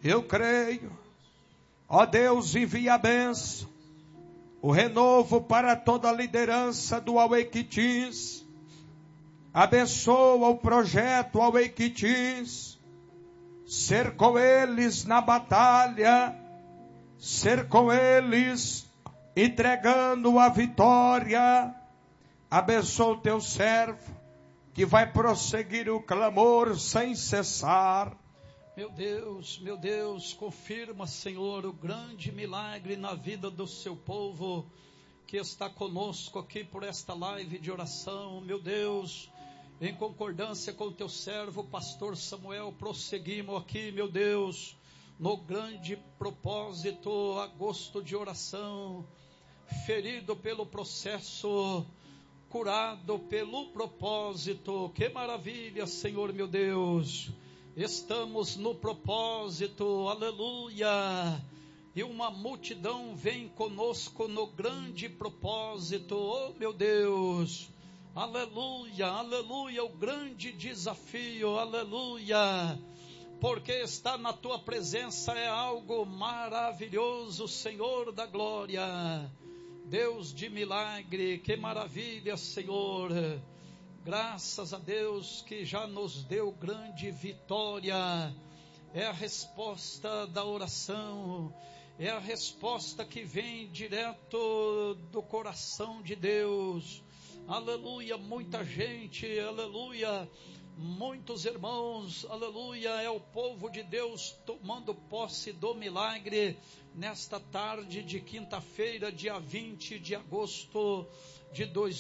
Eu creio. Ó Deus, envia a bênção, o renovo para toda a liderança do Awake Teens. Abençoa o projeto Awake Teens. Ser com eles na batalha, ser com eles entregando a vitória. Abençoa o teu servo, que vai prosseguir o clamor sem cessar. Meu Deus, confirma, Senhor, o grande milagre na vida do seu povo, que está conosco aqui por esta live de oração. Meu Deus, em concordância com o teu servo, pastor Samuel, prosseguimos aqui, meu Deus, no grande propósito, agosto de oração, ferido pelo processo, curado pelo propósito. Que maravilha, Senhor, meu Deus. Estamos no propósito, aleluia, e uma multidão vem conosco no grande propósito, oh meu Deus, aleluia, aleluia, o grande desafio, aleluia, porque estar na tua presença é algo maravilhoso, Senhor da glória, Deus de milagre, que maravilha, Senhor. Graças a Deus que já nos deu grande vitória. É a resposta da oração, é a resposta que vem direto do coração de Deus. Aleluia, muita gente, aleluia, muitos irmãos, aleluia, é o povo de Deus tomando posse do milagre nesta tarde de quinta-feira, dia 20 de agosto de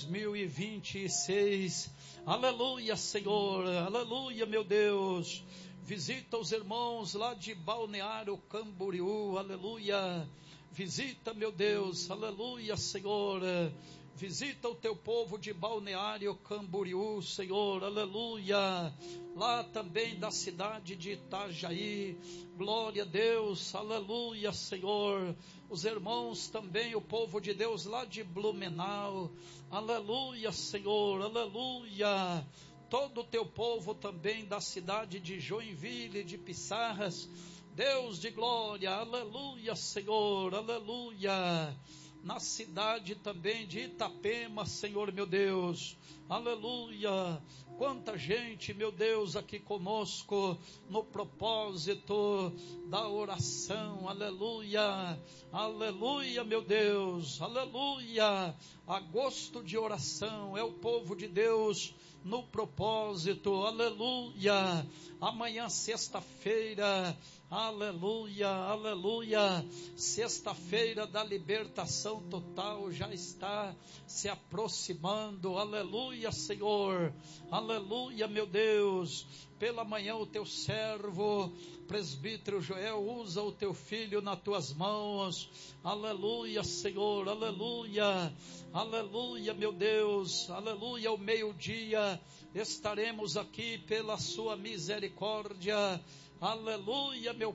2026, aleluia, Senhor, aleluia, meu Deus, visita os irmãos lá de Balneário Camboriú, aleluia, visita, meu Deus, aleluia, Senhor, visita o teu povo de Balneário Camboriú, Senhor, aleluia, lá também da cidade de Itajaí, glória a Deus, aleluia, Senhor, os irmãos também, o povo de Deus lá de Blumenau, aleluia, Senhor, aleluia, todo o teu povo também da cidade de Joinville, de Pissarras, Deus de glória, aleluia, Senhor, aleluia, na cidade também de Itapema, Senhor meu Deus, aleluia, quanta gente, meu Deus, aqui conosco, no propósito da oração, aleluia, aleluia, meu Deus, aleluia, agosto de oração, é o povo de Deus, no propósito, aleluia, amanhã sexta-feira, aleluia, aleluia, sexta-feira da libertação total já está se aproximando, aleluia, Senhor, aleluia, meu Deus, pela manhã o teu servo, presbítero Joel, usa o teu filho nas tuas mãos, aleluia, Senhor, aleluia, aleluia, meu Deus, aleluia, ao meio-dia estaremos aqui pela sua misericórdia, aleluia, meu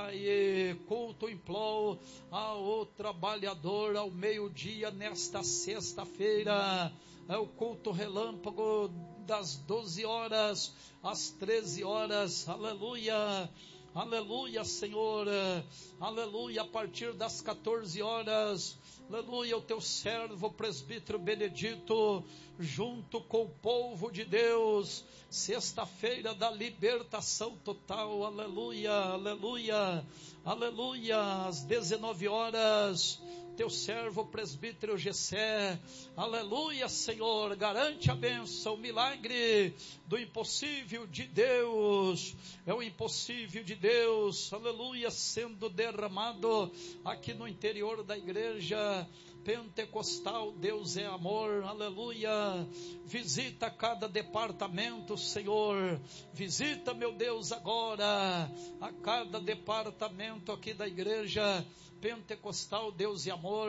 Pai, culto imploro ao trabalhador ao meio-dia nesta sexta-feira, é o culto relâmpago das 12 horas às 13 horas, aleluia, aleluia, Senhor, aleluia, a partir das 14 horas, aleluia, o teu servo, presbítero Benedito, junto com o povo de Deus, sexta-feira da libertação total, aleluia, aleluia, aleluia, às 19 horas, teu servo presbítero Gessé, aleluia, Senhor, garante a bênção, o milagre do impossível de Deus, é o impossível de Deus, aleluia, sendo derramado aqui no interior da igreja pentecostal, Deus é amor, aleluia, visita cada departamento, Senhor, visita, meu Deus, agora, a cada departamento aqui da igreja pentecostal, Deus e amor,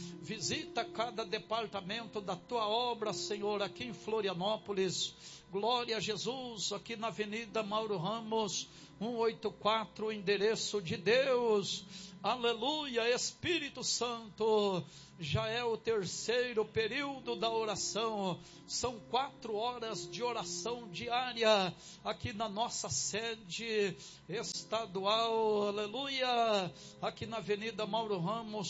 visita cada departamento da tua obra, Senhor, aqui em Florianópolis, glória a Jesus, aqui na Avenida Mauro Ramos, 184, o endereço de Deus. Aleluia, Espírito Santo, já é o terceiro período da oração, são 4 horas de oração diária, aqui na nossa sede estadual, aleluia, aqui na Avenida Mauro Ramos,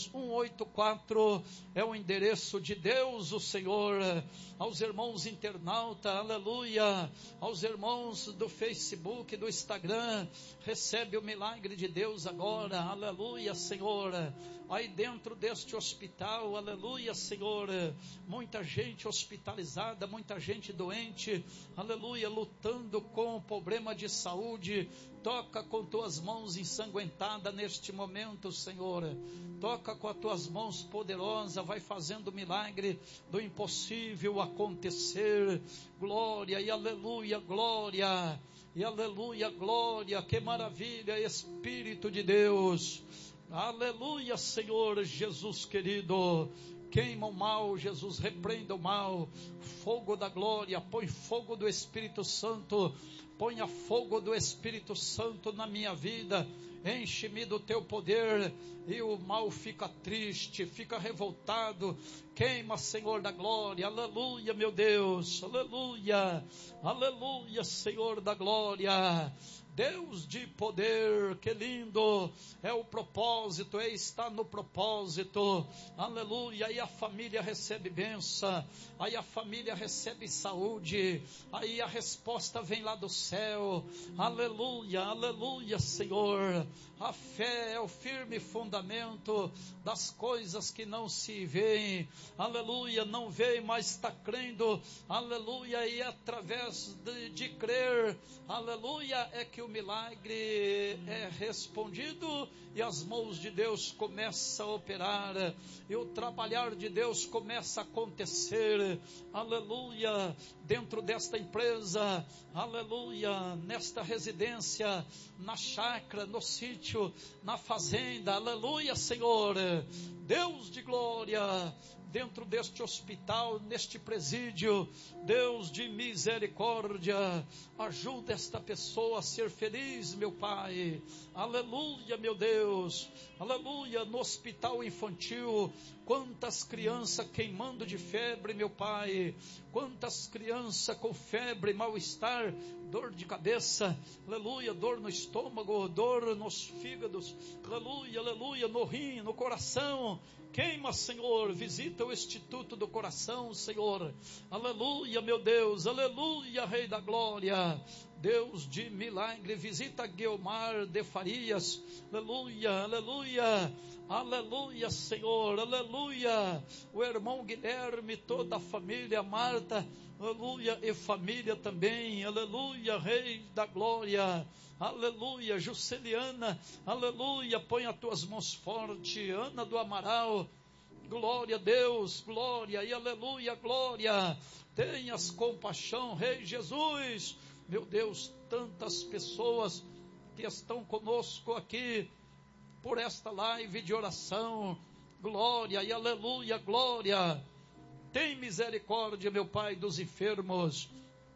184, é o endereço de Deus, o Senhor. Aos irmãos internautas, aleluia, aos irmãos do Facebook, do Instagram, recebe o milagre de Deus agora, aleluia, Senhor. Aí dentro deste hospital, aleluia, Senhor, muita gente hospitalizada, muita gente doente, aleluia, lutando com problema de saúde. Toca com tuas mãos ensanguentadas neste momento, Senhor. Toca com as tuas mãos poderosas, vai fazendo o milagre do impossível acontecer. Glória e aleluia, glória e aleluia, glória. Que maravilha, Espírito de Deus. Aleluia, Senhor Jesus querido. Queima o mal, Jesus, repreenda o mal. Fogo da glória, põe fogo do Espírito Santo. Ponha fogo do Espírito Santo na minha vida. Enche-me do teu poder. E o mal fica triste, fica revoltado. Queima, Senhor da glória. Aleluia, meu Deus. Aleluia. Aleluia, Senhor da glória. Deus de poder, que lindo, é o propósito, está no propósito, aleluia. Aí a família recebe bênção, aí a família recebe saúde, aí a resposta vem lá do céu, aleluia, aleluia, Senhor. A fé é o firme fundamento das coisas que não se veem, aleluia, não vê, mas está crendo, aleluia, e através de crer, aleluia, é que o milagre é respondido e as mãos de Deus começam a operar e o trabalhar de Deus começa a acontecer, aleluia, dentro desta empresa, aleluia, nesta residência, na chácara, no sítio, na fazenda, aleluia, Senhor, Deus de glória, dentro deste hospital, neste presídio, Deus de misericórdia, ajuda esta pessoa a ser feliz, meu Pai, aleluia, meu Deus, aleluia, no hospital infantil, quantas crianças queimando de febre, meu Pai, quantas crianças com febre, mal-estar, dor de cabeça, aleluia, dor no estômago, dor nos fígados, aleluia, aleluia, no rim, no coração, queima, Senhor, visita o Instituto do Coração, Senhor, aleluia, meu Deus, aleluia, Rei da Glória, Deus de milagre, visita Guilmar de Farias, aleluia, aleluia, aleluia, Senhor, aleluia, o irmão Guilherme, toda a família, Marta, aleluia, e família também, aleluia, Rei da Glória, aleluia, Jusceliana, aleluia, põe as tuas mãos fortes, Ana do Amaral, glória a Deus, glória e aleluia, glória, tenhas compaixão, Rei Jesus, meu Deus, tantas pessoas que estão conosco aqui, por esta live de oração, glória e aleluia, glória, tem misericórdia, meu Pai, dos enfermos,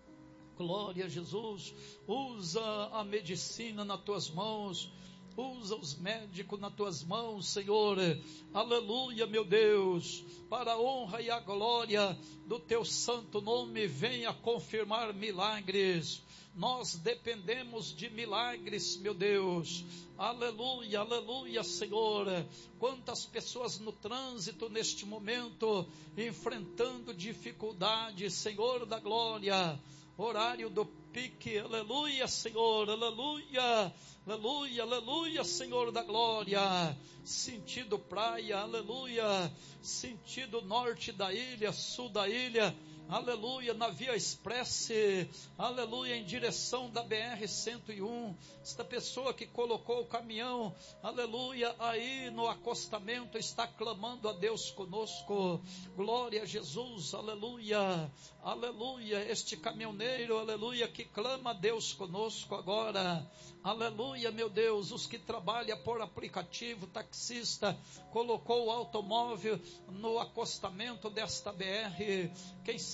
glória a Jesus, usa a medicina nas tuas mãos, usa os médicos nas tuas mãos, Senhor, aleluia, meu Deus, para a honra e a glória do teu santo nome, venha confirmar milagres, nós dependemos de milagres, meu Deus, aleluia, aleluia, Senhor, quantas pessoas no trânsito neste momento, enfrentando dificuldades, Senhor da glória, horário do pique, aleluia, Senhor, aleluia, aleluia, aleluia, Senhor da glória, sentido praia, aleluia, sentido norte da ilha, sul da ilha, aleluia, na via express, aleluia, em direção da BR-101, esta pessoa que colocou o caminhão, aleluia, aí no acostamento, está clamando a Deus conosco, glória a Jesus, aleluia, aleluia, este caminhoneiro, aleluia, que clama a Deus conosco agora, aleluia, meu Deus, os que trabalham por aplicativo, taxista, colocou o automóvel no acostamento desta BR, quem sabe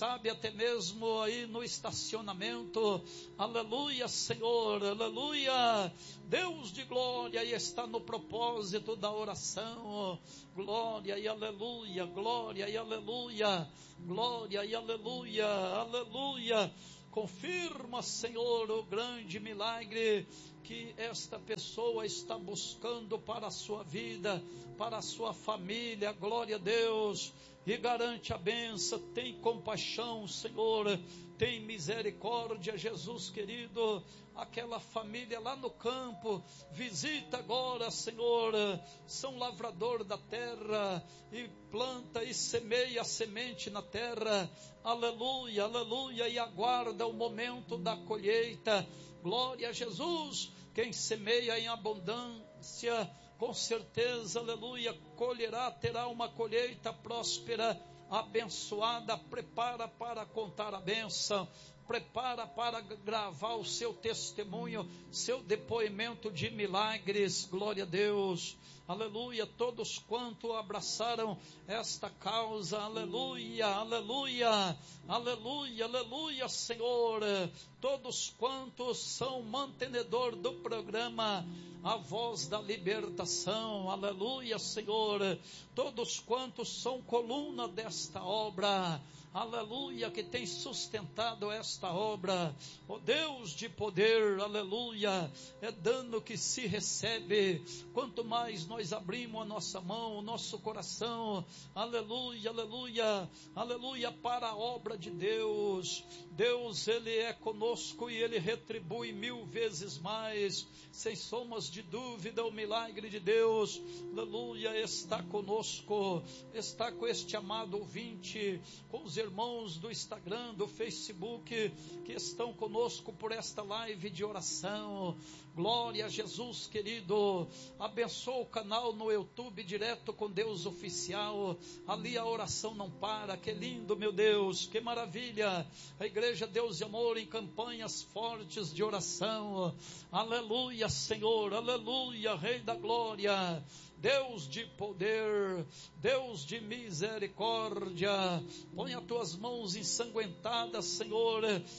sabe, até mesmo aí no estacionamento, aleluia, Senhor, aleluia, Deus de glória, e está no propósito da oração, glória e aleluia, glória e aleluia, glória e aleluia, aleluia. Confirma, Senhor, o grande milagre que esta pessoa está buscando para a sua vida, para a sua família, glória a Deus, e garante a bênção. Tem compaixão, Senhor, tem misericórdia, Jesus querido, aquela família lá no campo, visita agora, Senhor, são lavrador da terra, e planta e semeia a semente na terra, aleluia, aleluia, e aguarda o momento da colheita, glória a Jesus. Quem semeia em abundância, com certeza, aleluia, colherá, terá uma colheita próspera, abençoada. Prepara para contar a bênção, prepara para gravar o seu testemunho, seu depoimento de milagres, glória a Deus, aleluia. Todos quanto abraçaram esta causa, aleluia, aleluia, aleluia, aleluia, Senhor, todos quantos são mantenedor do programa A Voz da Libertação, aleluia, Senhor, todos quantos são coluna desta obra, aleluia, que tem sustentado esta obra, ó Deus de poder, aleluia, é dano que se recebe, quanto mais nós abrimos a nossa mão, o nosso coração, aleluia, aleluia, aleluia, para a obra de Deus, Deus, Ele é conosco e Ele retribui 1000 vezes mais, sem somas de dúvida, o milagre de Deus, aleluia, está conosco, está com este amado ouvinte, com os irmãos do Instagram, do Facebook, que estão conosco por esta live de oração, glória a Jesus querido, abençoa o canal no YouTube, Direto com Deus Oficial, ali a oração não para, que lindo, meu Deus, que maravilha, a Igreja Deus e Amor em campanhas fortes de oração, aleluia, Senhor, aleluia, Rei da Glória, Deus de poder, Deus de misericórdia, põe as tuas mãos ensanguentadas, Senhor,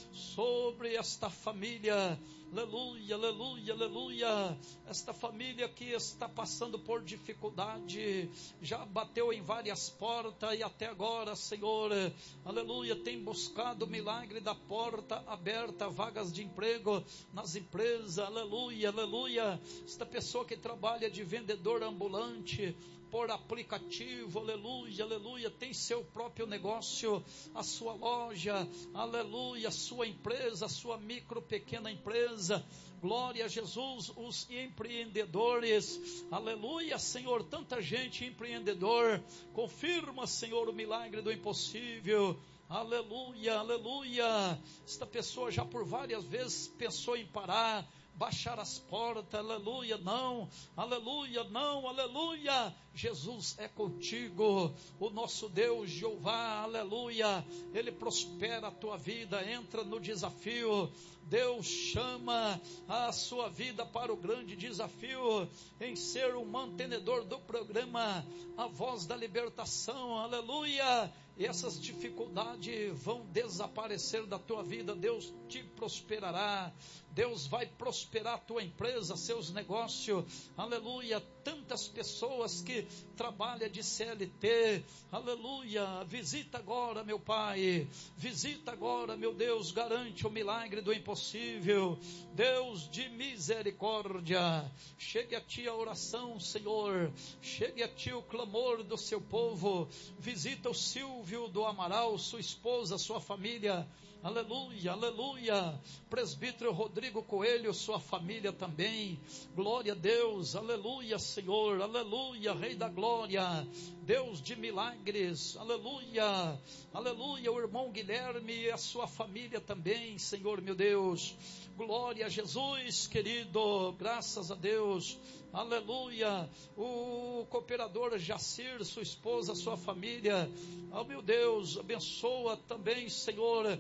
sobre esta família, aleluia, aleluia, aleluia, esta família que está passando por dificuldade, já bateu em várias portas e até agora, Senhor, aleluia, tem buscado o milagre da porta aberta, vagas de emprego nas empresas, aleluia, aleluia, esta pessoa que trabalha de vendedor ambulante, por aplicativo, aleluia, aleluia, tem seu próprio negócio, a sua loja, aleluia, a sua empresa, a sua micro, pequena empresa, glória a Jesus, os empreendedores, aleluia, Senhor, tanta gente empreendedor, confirma, Senhor, o milagre do impossível, aleluia, aleluia, esta pessoa já por várias vezes pensou em parar, baixar as portas, aleluia, não, aleluia, Jesus é contigo, o nosso Deus, Jeová, aleluia, Ele prospera a tua vida, entra no desafio, Deus chama a sua vida para o grande desafio, em ser um mantenedor do programa, A Voz da Libertação, aleluia, e essas dificuldades vão desaparecer da tua vida, Deus te prosperará, Deus vai prosperar a tua empresa, seus negócios, aleluia, tantas pessoas que trabalham de CLT, aleluia, visita agora, meu Pai, visita agora, meu Deus, garante o milagre do impossível, Deus de misericórdia, chegue a ti a oração, Senhor, chegue a ti o clamor do seu povo, visita o Silvio do Amaral, sua esposa, sua família, aleluia, aleluia, presbítero Rodrigo Coelho, sua família também, glória a Deus, aleluia, Senhor, aleluia, Rei da Glória, Deus de milagres, aleluia, aleluia, o irmão Guilherme e a sua família também, Senhor meu Deus, glória a Jesus querido, graças a Deus, aleluia, o cooperador Jacir, sua esposa, sua família, oh meu Deus, abençoa também, Senhor,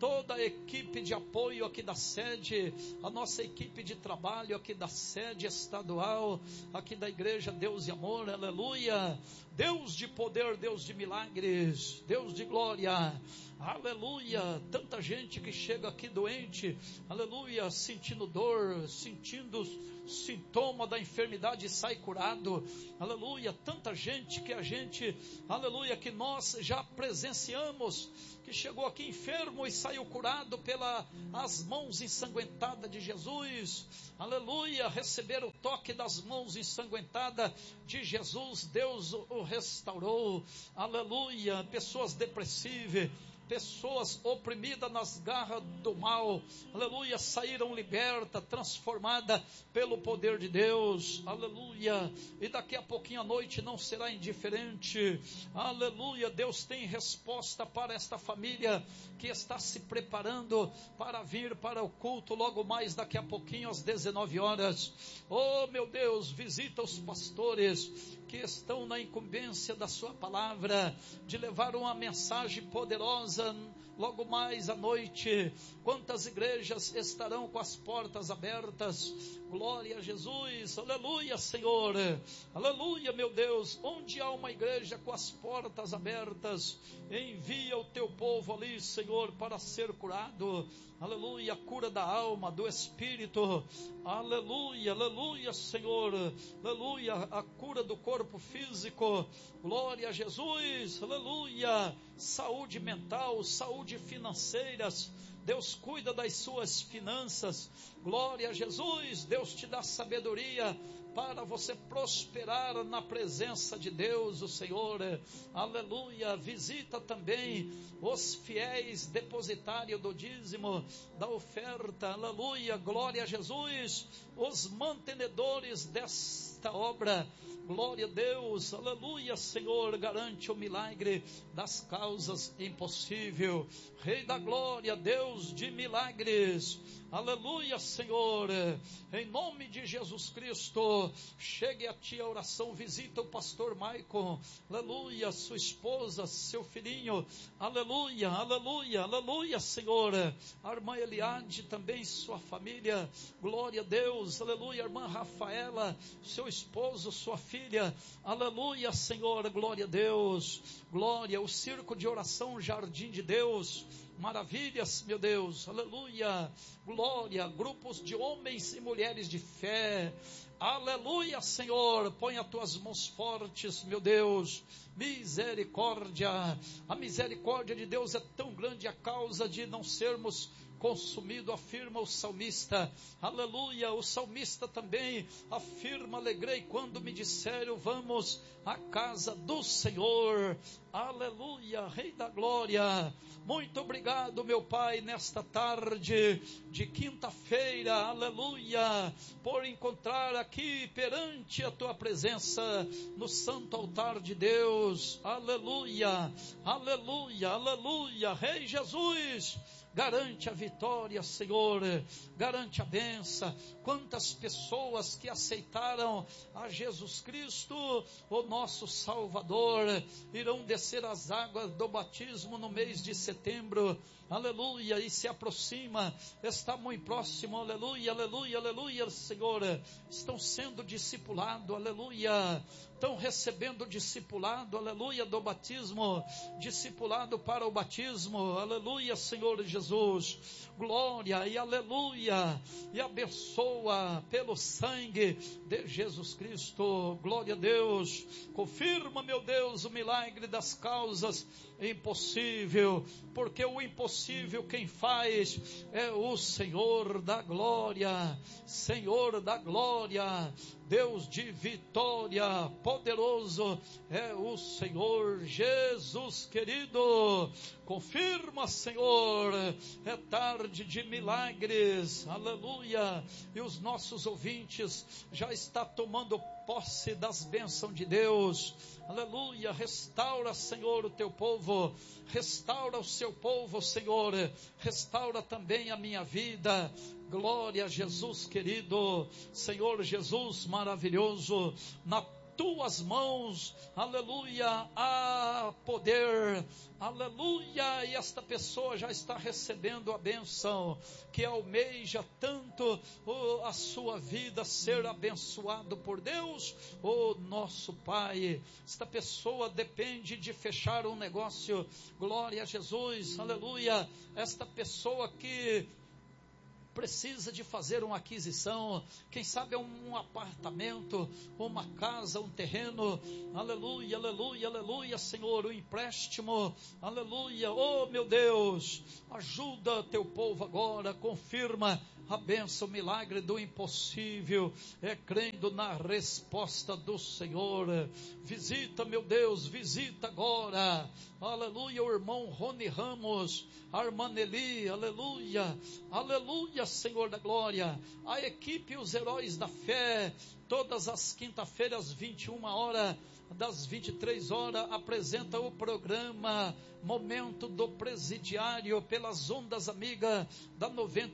toda a equipe de apoio aqui da sede, a nossa equipe de trabalho aqui da sede estadual, aqui da Igreja Deus e Amor, aleluia. Deus de poder, Deus de milagres, Deus de glória, aleluia. Tanta gente que chega aqui doente, aleluia, sentindo dor, sentindo sintoma da enfermidade e sai curado, aleluia. Tanta gente que a gente, aleluia, que nós já presenciamos, que chegou aqui enfermo e saiu curado pelas mãos ensanguentadas de Jesus, aleluia. Receber o toque das mãos ensanguentadas de Jesus, Deus o restaurou, aleluia. Pessoas depressivas, pessoas oprimidas nas garras do mal, aleluia, saíram libertas, transformadas pelo poder de Deus, aleluia. E daqui a pouquinho a noite não será indiferente, aleluia. Deus tem resposta para esta família que está se preparando para vir para o culto logo mais daqui a pouquinho às 19 horas. Oh meu Deus, visita os pastores que estão na incumbência da sua palavra, de levar uma mensagem poderosa logo mais à noite. Quantas igrejas estarão com as portas abertas? Glória a Jesus, aleluia, Senhor, aleluia, meu Deus. Onde há uma igreja com as portas abertas, envia o teu povo ali, Senhor, para ser curado, aleluia. A cura da alma, do espírito, aleluia, aleluia, Senhor, aleluia. A cura do corpo físico, glória a Jesus, aleluia. Saúde mental, saúde financeira, Deus cuida das suas finanças, glória a Jesus. Deus te dá sabedoria para você prosperar na presença de Deus, o Senhor, aleluia. Visita também os fiéis depositários do dízimo, da oferta, aleluia, glória a Jesus. Os mantenedores desta obra, glória a Deus, aleluia, Senhor. Garante o milagre das causas impossíveis, Rei da glória, Deus de milagres, aleluia, Senhor. Em nome de Jesus Cristo, chegue a ti a oração. Visita o pastor Maicon, aleluia, sua esposa, seu filhinho, aleluia, aleluia, aleluia, Senhor. A irmã Eliade também, sua família, glória a Deus, aleluia. A irmã Rafaela, seu esposo, sua filha, aleluia, Senhor, glória a Deus, glória. O circo de oração Jardim de Deus, maravilhas, meu Deus, aleluia, glória. Grupos de homens e mulheres de fé, aleluia, Senhor. Põe as tuas mãos fortes, meu Deus. Misericórdia, a misericórdia de Deus é tão grande a causa de não sermos consumido, afirma o salmista, aleluia. O salmista também afirma: alegrei quando me disseram, vamos à casa do Senhor, aleluia, Rei da glória. Muito obrigado, meu Pai, nesta tarde de quinta-feira, aleluia, por encontrar aqui perante a tua presença no santo altar de Deus, aleluia, aleluia, aleluia. Rei Jesus, garante a vitória, Senhor, garante a bênção. Quantas pessoas que aceitaram a Jesus Cristo, o nosso Salvador, irão descer as águas do batismo no mês de setembro, aleluia, e se aproxima, está muito próximo, aleluia, aleluia, aleluia, Senhor. Estão sendo discipulados, aleluia, estão recebendo discipulado, aleluia, do batismo, discipulado para o batismo, aleluia, Senhor Jesus, glória e aleluia, e abençoa pelo sangue de Jesus Cristo, glória a Deus. Confirma, meu Deus, o milagre das causas impossível, porque o impossível quem faz é o Senhor da glória, Senhor da glória, Deus de vitória, poderoso é o Senhor Jesus querido. Confirma, Senhor, é tarde de milagres, aleluia, e os nossos ouvintes já estão tomando posse das bênçãos de Deus, aleluia. Restaura, Senhor, o teu povo, restaura o seu povo, Senhor, restaura também a minha vida, glória a Jesus querido, Senhor Jesus maravilhoso, na tuas mãos, aleluia, há poder, aleluia, e esta pessoa já está recebendo a bênção, que almeja tanto a sua vida ser abençoado por Deus, nosso Pai. Esta pessoa depende de fechar um negócio, glória a Jesus, aleluia, esta pessoa que precisa de fazer uma aquisição, quem sabe um apartamento, uma casa, um terreno, aleluia, aleluia, aleluia, Senhor, um empréstimo, aleluia, oh meu Deus, ajuda teu povo agora, confirma a bênção, o milagre do impossível, crendo na resposta do Senhor. Visita, meu Deus, visita agora, aleluia, o irmão Rony Ramos, a irmã Nelly, aleluia, aleluia, Senhor da glória, a equipe, os heróis da fé, todas as quinta-feiras, 21 horas, das 23 horas, apresenta o programa Momento do Presidiário, pelas ondas amigas da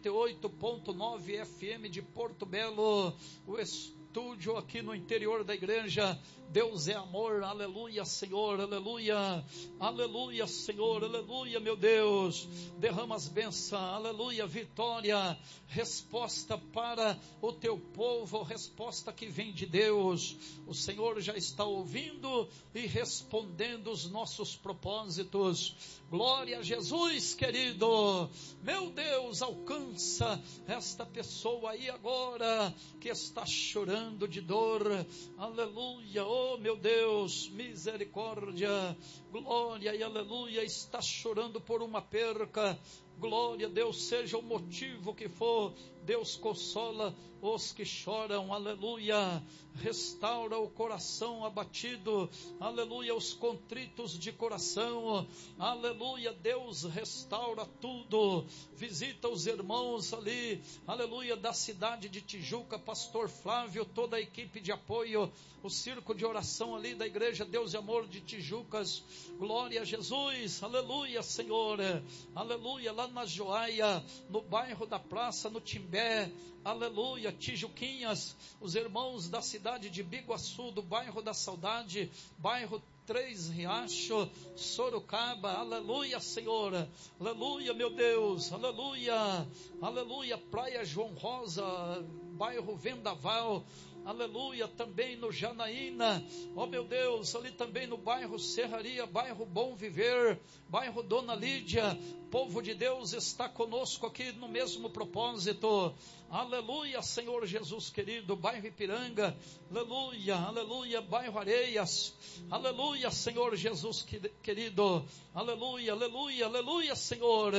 98.9 FM de Porto Belo, o estúdio aqui no interior da igreja. Deus é amor, aleluia, Senhor, aleluia, aleluia, Senhor, aleluia, meu Deus, derrama as bênçãos, aleluia, vitória, resposta para o teu povo, resposta que vem de Deus. O Senhor já está ouvindo e respondendo os nossos propósitos. Glória a Jesus, querido. Meu Deus, alcança esta pessoa aí agora que está chorando de dor, aleluia, oh meu Deus, misericórdia, glória e aleluia, está chorando por uma perca. Glória a Deus, seja o motivo que for, Deus consola os que choram, aleluia, restaura o coração abatido, aleluia, os contritos de coração, aleluia, Deus restaura tudo, visita os irmãos ali, aleluia, da cidade de Tijuca, pastor Flávio, toda a equipe de apoio, o circo de oração ali da igreja Deus e Amor de Tijucas, glória a Jesus, aleluia, Senhor, aleluia, lá na Joaia, no bairro da Praça, no Timbé, aleluia, Tijuquinhas, os irmãos da cidade de Biguaçu, do bairro da Saudade, bairro Três Riachos, Sorocaba, aleluia, Senhor, aleluia, meu Deus, aleluia, aleluia, Praia João Rosa, bairro Vendaval, aleluia, também no Janaína, ó meu Deus, ali também no bairro Serraria, bairro Bom Viver, bairro Dona Lídia, povo de Deus está conosco aqui no mesmo propósito, aleluia, Senhor Jesus querido, bairro Ipiranga, aleluia, aleluia, bairro Areias, aleluia, Senhor Jesus querido, aleluia, aleluia, aleluia, Senhor,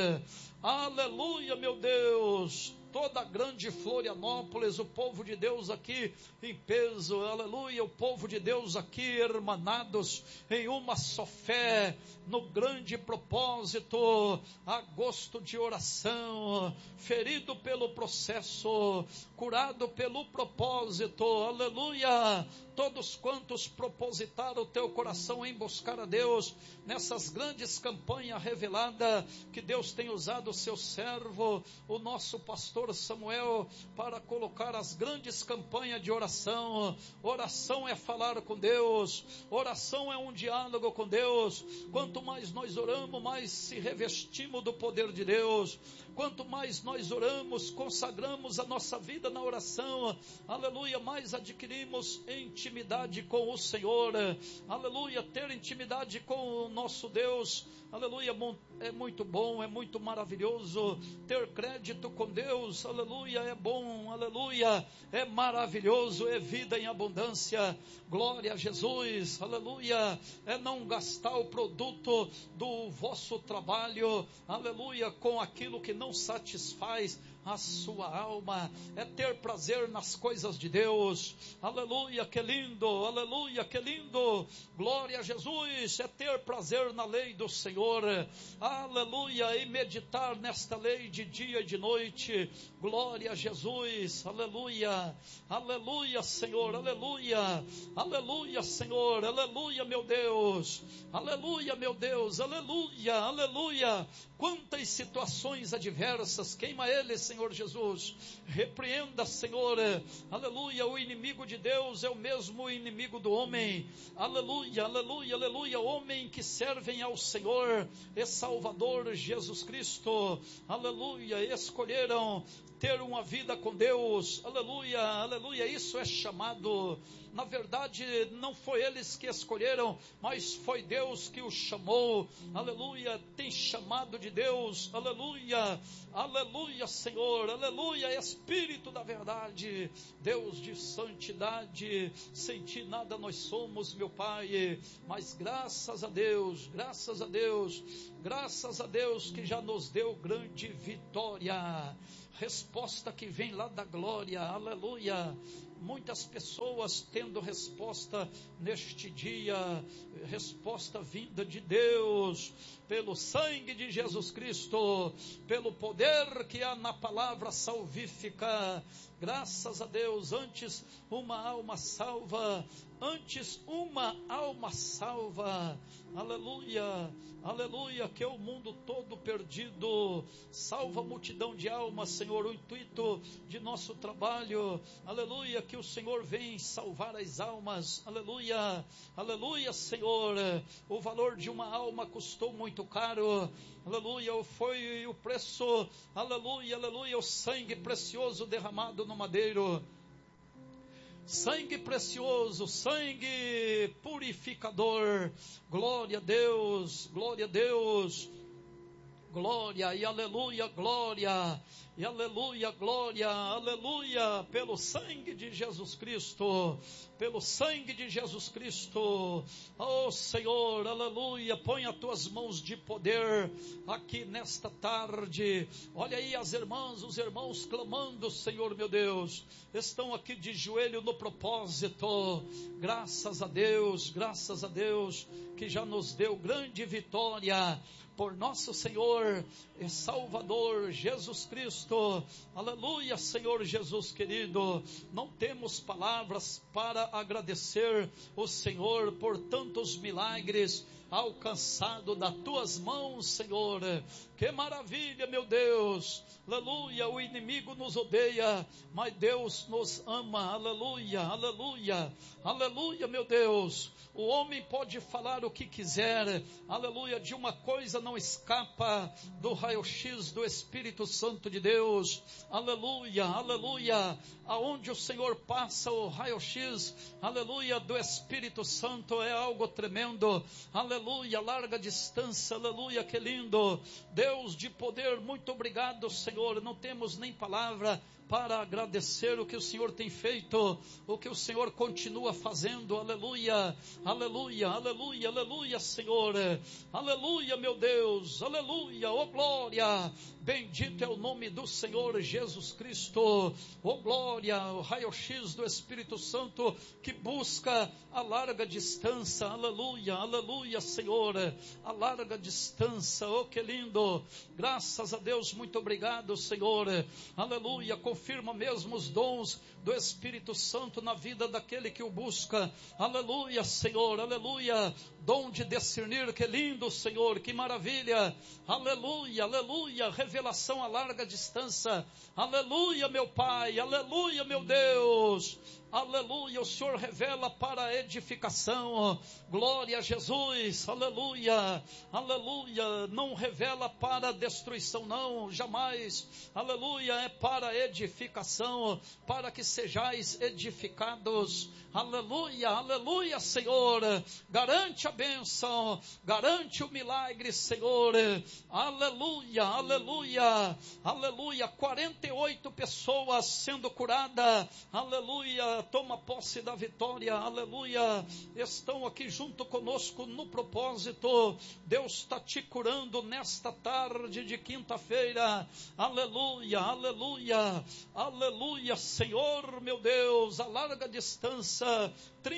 aleluia, meu Deus, toda a grande Florianópolis, o povo de Deus aqui em peso, aleluia, o povo de Deus aqui hermanados em uma só fé, no grande propósito, agosto de oração, ferido pelo processo, curado pelo propósito, aleluia, todos quantos propositaram o teu coração em buscar a Deus, nessas grandes campanhas reveladas, que Deus tem usado o seu servo, o nosso pastor Samuel, para colocar as grandes campanhas de oração. Oração é falar com Deus, oração é um diálogo com Deus. Quanto mais nós oramos, mais se revestimos do poder de Deus. Quanto mais nós oramos, consagramos a nossa vida na oração, aleluia, mais adquirimos intimidade com o Senhor, aleluia, ter intimidade com o nosso Deus, aleluia, é muito bom, é muito maravilhoso, ter crédito com Deus, aleluia, é bom, aleluia, é maravilhoso, é vida em abundância, glória a Jesus, aleluia, é não gastar o produto do vosso trabalho, aleluia, com aquilo que não satisfaz a sua alma, é ter prazer nas coisas de Deus, aleluia, que lindo, aleluia, que lindo, glória a Jesus, é ter prazer na lei do Senhor, aleluia, e meditar nesta lei de dia e de noite, glória a Jesus, aleluia, aleluia, Senhor, aleluia, aleluia, Senhor, aleluia, meu Deus, aleluia, meu Deus, aleluia, aleluia, quantas situações adversas, queima eles, Senhor Jesus. Repreenda, Senhor, aleluia, o inimigo de Deus é o mesmo inimigo do homem, aleluia, aleluia, aleluia, homem que servem ao Senhor e Salvador Jesus Cristo, aleluia, escolheram ter uma vida com Deus, aleluia, aleluia, isso é chamado. Na verdade, não foi eles que escolheram, mas foi Deus que os chamou, aleluia, tem chamado de Deus, aleluia, aleluia, Senhor, aleluia, Espírito da verdade, Deus de santidade, sem ti nada nós somos, meu Pai, mas graças a Deus, graças a Deus, graças a Deus que já nos deu grande vitória, resposta que vem lá da glória, aleluia. Muitas pessoas tendo resposta neste dia, resposta vinda de Deus, pelo sangue de Jesus Cristo, pelo poder que há na palavra salvífica, graças a Deus, antes uma alma salva, aleluia, aleluia, que é o mundo todo perdido, salva a multidão de almas, Senhor, o intuito de nosso trabalho, aleluia, que o Senhor vem salvar as almas, aleluia, aleluia, Senhor, o valor de uma alma custou muito caro, aleluia, foi o preço, aleluia, aleluia, o sangue precioso derramado no madeiro, sangue precioso, sangue purificador, glória a Deus, glória a Deus, glória e aleluia, glória e aleluia, glória, aleluia, pelo sangue de Jesus Cristo, pelo sangue de Jesus Cristo, oh Senhor, aleluia, põe as tuas mãos de poder aqui nesta tarde, olha aí as irmãs, os irmãos clamando, Senhor meu Deus, estão aqui de joelho no propósito, graças a Deus, que já nos deu grande vitória, por nosso Senhor e Salvador Jesus Cristo, aleluia, Senhor Jesus querido, não temos palavras para agradecer o Senhor por tantos milagres alcançado das tuas mãos, Senhor, que maravilha, meu Deus, aleluia, o inimigo nos odeia, mas Deus nos ama, aleluia, aleluia, aleluia, meu Deus, o homem pode falar o que quiser, aleluia, de uma coisa não escapa do raio-x do Espírito Santo de Deus, aleluia, aleluia, aonde o Senhor passa o raio-x, aleluia, do Espírito Santo é algo tremendo, aleluia, larga distância, aleluia, que lindo, Deus de poder, muito obrigado, Senhor, não temos nem palavra para agradecer o que o Senhor tem feito, o que o Senhor continua fazendo, aleluia, aleluia, aleluia, aleluia, Senhor, aleluia, meu Deus, aleluia, oh glória, bendito é o nome do Senhor Jesus Cristo, oh glória, o raio-x do Espírito Santo, que busca a larga distância, aleluia, aleluia, Senhor, a larga distância, oh que lindo, graças a Deus, muito obrigado, Senhor, aleluia, confirma mesmo os dons do Espírito Santo na vida daquele que o busca, aleluia, Senhor, aleluia, dom de discernir, que lindo, Senhor, que maravilha, aleluia, aleluia, revelação a larga distância, aleluia, meu Pai, aleluia, meu Deus, aleluia, o Senhor revela para a edificação, glória a Jesus, aleluia, aleluia, não revela para a destruição não, jamais, aleluia, é para a edificação, para que sejais edificados, aleluia, aleluia, Senhor, garante a bênção, garante o milagre, Senhor, aleluia, aleluia, aleluia, 48 pessoas sendo curadas, aleluia, toma posse da vitória, aleluia, estão aqui junto conosco no propósito, Deus está te curando nesta tarde de quinta-feira, aleluia, aleluia, aleluia, Senhor meu Deus, a larga distância,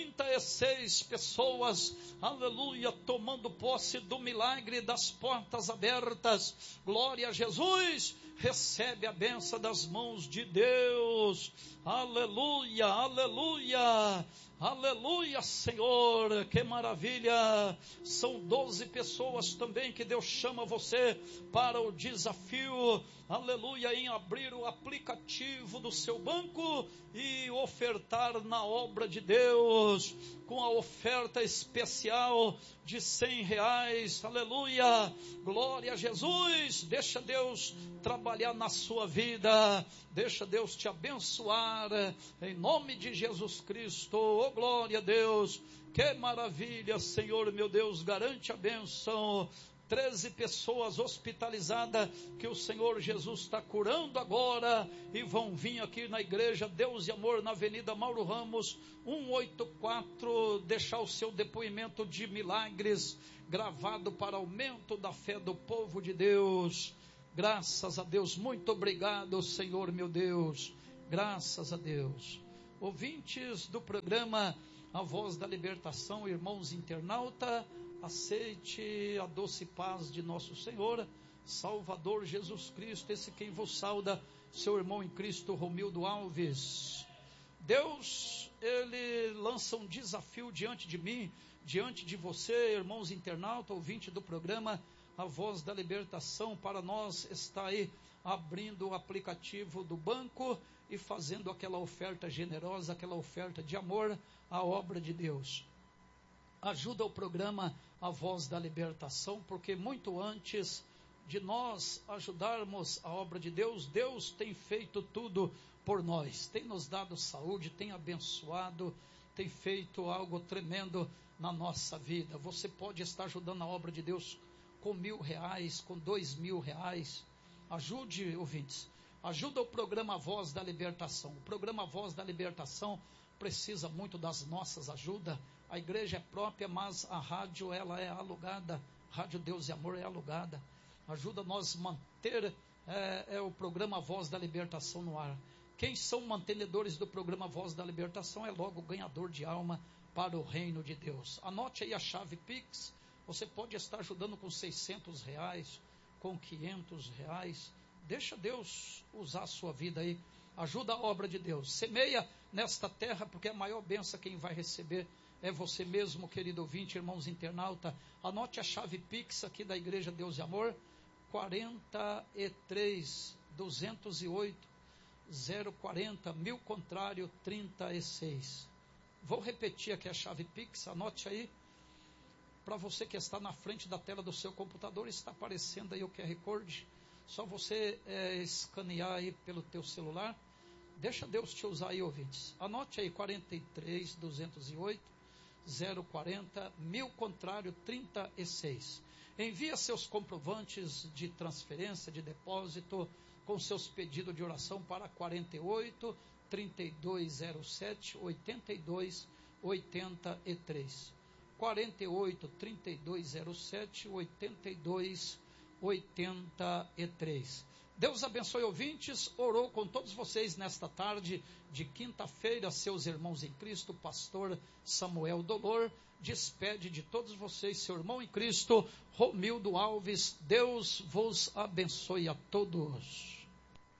36 pessoas, aleluia, tomando posse do milagre das portas abertas, glória a Jesus, recebe a bênção das mãos de Deus, Aleluia, aleluia, aleluia, Senhor, que maravilha. São 12 pessoas também que Deus chama você para o desafio, aleluia, em abrir o aplicativo do seu banco e ofertar na obra de Deus, com a oferta especial de R$100, aleluia, glória a Jesus. Deixa Deus trabalhar na sua vida, deixa Deus te abençoar, em nome de Jesus Cristo. Oh, glória a Deus, que maravilha, Senhor meu Deus, garante a bênção. 13 pessoas hospitalizadas que o Senhor Jesus está curando agora e vão vir aqui na igreja Deus e Amor, na Avenida Mauro Ramos 184, deixar o seu depoimento de milagres gravado para aumento da fé do povo de Deus. Graças a Deus, muito obrigado, Senhor meu Deus, graças a Deus. Ouvintes do programa A Voz da Libertação, irmãos internauta, aceite a doce paz de nosso Senhor, Salvador Jesus Cristo, esse quem vos sauda, seu irmão em Cristo, Romildo Alves. Deus, Ele lança um desafio diante de mim, diante de você, irmãos internauta, ouvinte do programa A Voz da Libertação, para nós estar aí abrindo o aplicativo do banco e fazendo aquela oferta generosa, aquela oferta de amor à obra de Deus. Ajuda o programa A Voz da Libertação, porque muito antes de nós ajudarmos a obra de Deus, Deus tem feito tudo por nós, tem nos dado saúde, tem abençoado, tem feito algo tremendo na nossa vida. Você pode estar ajudando a obra de Deus com R$1.000, com R$2.000, ajude, ouvintes, ajuda o programa A Voz da Libertação. O programa A Voz da Libertação precisa muito das nossas ajudas. A igreja é própria, mas a rádio ela é alugada, Rádio Deus e Amor é alugada. Ajuda nós a manter o programa Voz da Libertação no ar. Quem são mantenedores do programa Voz da Libertação é logo ganhador de alma para o reino de Deus. Anote aí a chave Pix, você pode estar ajudando com R$600, com R$500, deixa Deus usar a sua vida aí, ajuda a obra de Deus, semeia nesta terra, porque a maior bênção quem vai receber é você mesmo, querido ouvinte, irmãos internauta. Anote a chave Pix aqui da Igreja Deus e Amor, 43 208 040 1000 contrário 36. Vou repetir aqui a chave Pix, anote aí, para você que está na frente da tela do seu computador, está aparecendo aí o QR Code, só você escanear aí pelo teu celular, deixa Deus te usar aí, ouvintes. Anote aí, 43 208 040 1000 contrário 36. Envia seus comprovantes de transferência, de depósito, com seus pedidos de oração para 48 3207 82 83. 48 3207 82 83. Deus abençoe, ouvintes. Orou com todos vocês nesta tarde de quinta-feira, seus irmãos em Cristo, pastor Samuel Dolor, despede de todos vocês, seu irmão em Cristo, Romildo Alves. Deus vos abençoe a todos.